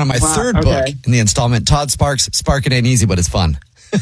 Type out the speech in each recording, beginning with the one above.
on my third book in the installment, Todd Sparks, Spark It Ain't Easy, but it's fun.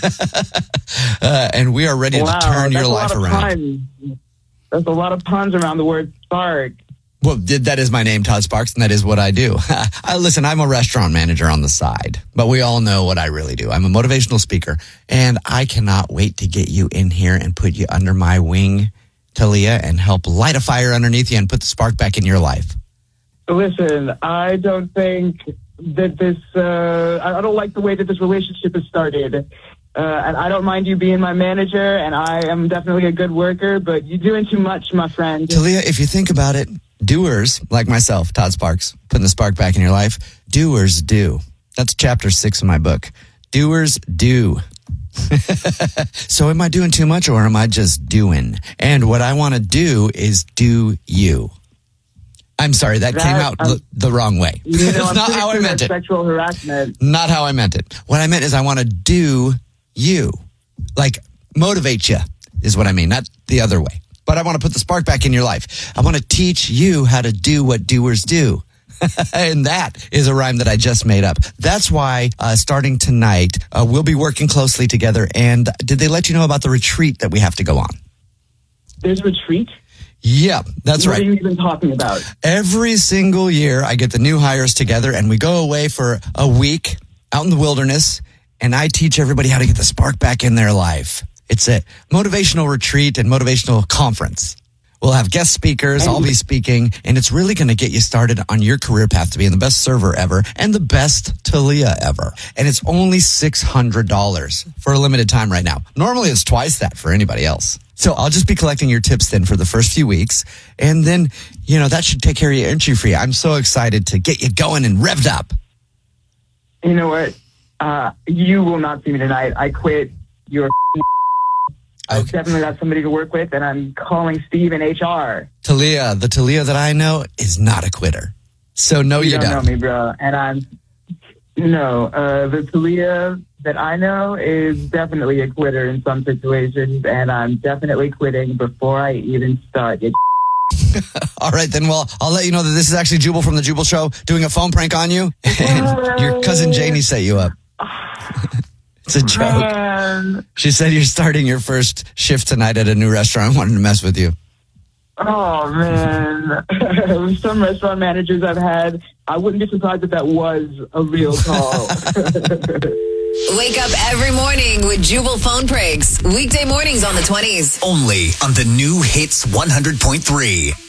And we are ready to turn your life around. There's a lot of puns around the word spark. Well, that is my name, Todd Sparks, and that is what I do. Listen, I'm a restaurant manager on the side, but we all know what I really do. I'm a motivational speaker, and I cannot wait to get you in here and put you under my wing, Talia, and help light a fire underneath you and put the spark back in your life. Listen, I don't think that this, I don't like the way that this relationship has started. And I don't mind you being my manager, and I am definitely a good worker, but you're doing too much, my friend. Talia, if you think about it, doers, like myself, Todd Sparks, putting the spark back in your life, doers do. That's chapter 6 of my book. Doers do. So am I doing too much, or am I just doing? And what I want to do is do you. I'm sorry, that came out the wrong way. That's not how I meant it. Sexual harassment. Not how I meant it. What I meant is I want to do you. Like, motivate you is what I mean, not the other way. But I want to put the spark back in your life. I want to teach you how to do what doers do. And that is a rhyme that I just made up. That's why starting tonight, we'll be working closely together. And did they let you know about the retreat that we have to go on? There's a retreat? Yeah, that's right. What are you even talking about? Every single year, I get the new hires together and we go away for a week out in the wilderness, and I teach everybody how to get the spark back in their life. It's a motivational retreat and motivational conference. We'll have guest speakers, I'll be speaking, and it's really going to get you started on your career path to being the best server ever and the best Talia ever. And it's only $600 for a limited time right now. Normally, it's twice that for anybody else. So I'll just be collecting your tips then for the first few weeks. And then, that should take care of your entry fee. I'm so excited to get you going and revved up. You know what? You will not see me tonight. I quit. You're Okay. Definitely not somebody to work with, and I'm calling Steve in HR. Talia, the Talia that I know is not a quitter. So no, you don't know me, bro. And the Talia that I know is definitely a quitter in some situations, and I'm definitely quitting before I even start. All right, then, well, I'll let you know that this is actually Jubal from The Jubal Show doing a phone prank on you, and your cousin Janie set you up. It's a joke. Man. She said you're starting your first shift tonight at a new restaurant. I wanted to mess with you. Oh, man. Some restaurant managers I've had, I wouldn't be surprised if that was a real call. Wake up every morning with Jubal phone pranks. Weekday mornings on the 20s. Only on the new Hits 100.3.